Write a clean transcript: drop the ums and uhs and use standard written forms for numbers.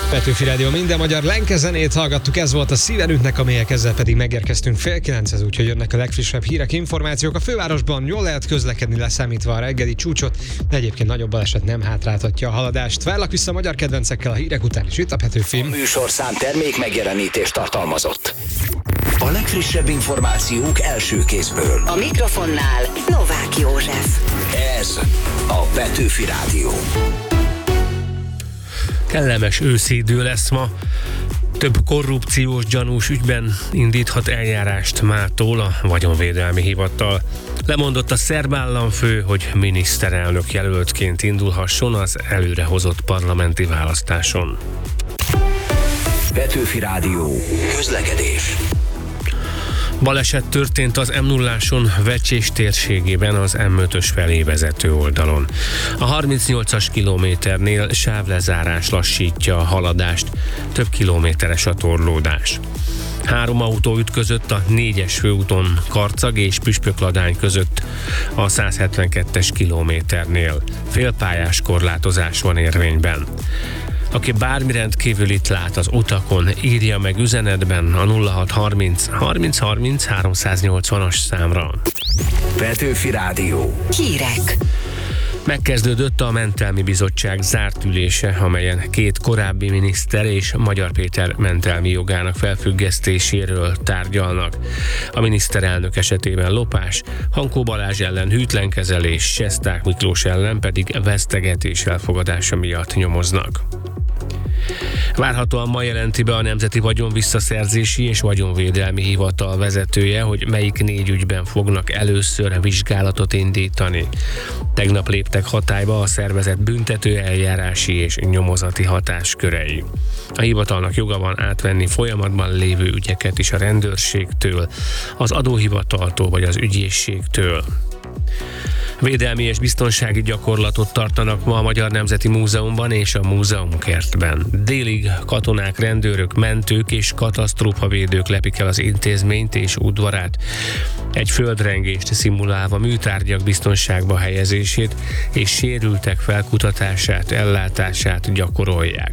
Petőfi Rádió, minden magyar lenke zenét hallgattuk, ez volt a Szívenünknek, amelyek ezzel pedig megérkeztünk 8:30, úgyhogy jönnek a legfrissebb hírek, információk. A fővárosban jól lehet közlekedni, leszámítva a reggeli csúcsot, de egyébként nagyobb baleset nem hátráltatja a haladást. Várlak vissza a magyar kedvencekkel a hírek után is itt a Petőfi. A műsorszám termék megjelenítést tartalmazott. A legfrissebb információk első kézből. A mikrofonnál Novák József. Ez a Petőfi Rádió. Kellemes őszi idő lesz ma. Több korrupciós gyanús ügyben indíthat eljárást mától a Vagyonvédelmi Hivatal. Lemondott a szerb államfő, hogy miniszterelnök jelöltként indulhasson az előrehozott parlamenti választáson. Petőfi Rádió. Közlekedés. Baleset történt az M0-áson Vecsés térségében az M5-ös felé vezető oldalon. A 38-as kilométernél sávlezárás lassítja a haladást, több kilométeres a torlódás. 3 autó ütközött a 4-es főúton Karcag és Püspökladány között a 172-es kilométernél. Félpályás korlátozás van érvényben. Aki bármi rendkívülit lát az utakon, írja meg üzenetben a 0630 30 30 380-as számra. Petőfi Rádió. Hírek. Megkezdődött a Mentelmi Bizottság zárt ülése, amelyen 2 korábbi miniszter és Magyar Péter mentelmi jogának felfüggesztéséről tárgyalnak. A miniszterelnök esetében lopás, Hankó Balázs ellen hűtlenkezelés, Sesták Miklós ellen pedig vesztegetés elfogadása miatt nyomoznak. Várhatóan ma jelenti be a Nemzeti Vagyonvisszaszerzési és Vagyonvédelmi Hivatal vezetője, hogy melyik 4 ügyben fognak először vizsgálatot indítani. Tegnap léptek hatályba a szervezet büntető eljárási és nyomozati hatáskörei. A hivatalnak joga van átvenni folyamatban lévő ügyeket is a rendőrségtől, az adóhivataltól vagy az ügyészségtől. Védelmi és biztonsági gyakorlatot tartanak ma a Magyar Nemzeti Múzeumban és a Múzeumkertben. Délig katonák, rendőrök, mentők és katasztrófavédők lepik el az intézményt és udvarát. Egy földrengést szimulálva műtárgyak biztonságba helyezését és sérültek felkutatását, ellátását gyakorolják.